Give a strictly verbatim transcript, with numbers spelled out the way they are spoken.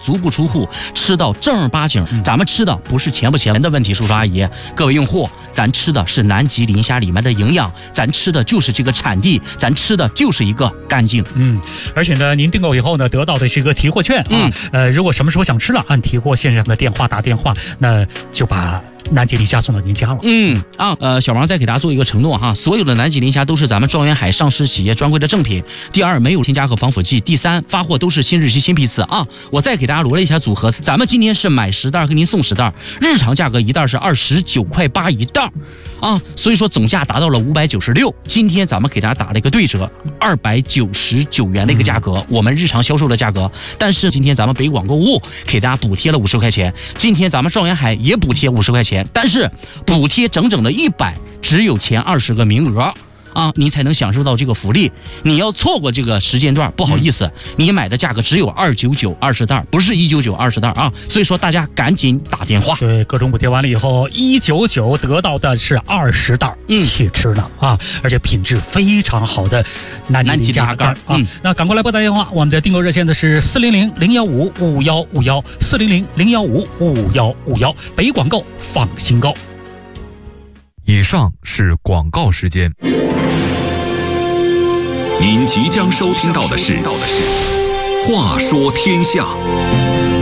足不出户，吃到正儿八经。咱们吃的不是钱不钱的问题，叔叔阿姨，各位用户，咱吃的是南极磷虾里面的营养，咱吃的就是这个产地，咱吃的就是一个干净。 嗯，而且呢，您订购以后呢，得到的是一个提货券啊。嗯、呃，如果什么时候想吃了，按提货线上的电话打电话，那就把南极磷虾送到您家了。 嗯啊，呃，小王再给大家做一个承诺哈，所有的南极磷虾都是咱们状元海上市企业专柜的正品。第二，没有添加和防腐剂。第三，发货都是新日期新批次啊。我再给大家罗了一下组合，咱们今天是买十袋给您送十袋，日常价格一袋是二十九块八一袋啊，所以说总价达到了五百九十六。今天咱们给大家打了一个对折，二百九十九元的一个价格，嗯、我们日常销售的价格。但是今天咱们北广购物给大家补贴了五十块钱，今天咱们状元海也补贴五十块钱。但是补贴整整的一百，只有前二十个名额啊，你才能享受到这个福利。你要错过这个时间段，不好意思，嗯、你买的价格只有二九九二十袋，不是一九九二十袋啊。所以说大家赶紧打电话。 对，各种补贴完了以后，一九九得到的是二十袋，嗯，去吃呢啊，而且品质非常好的南极磷虾干啊。嗯、那赶快来拨打电话，我们的订购热线的是四零零零幺五五幺五幺四零零零幺五五幺五幺，北广购放心购。 以上是广告时间。 您即将收听到的是《话说天下》。